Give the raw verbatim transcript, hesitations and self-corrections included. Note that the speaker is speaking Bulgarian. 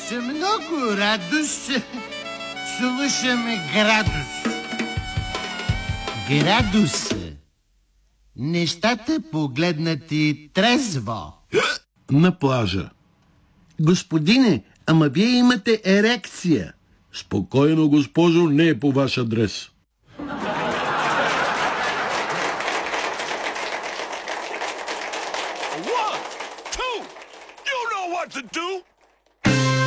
С много радост слушаме градус. Градус. Нещата погледнати трезво. На плажа. Господине, ама вие имате ерекция. Спокойно, госпожо, не е по ваш адрес. One, two, you know what to do.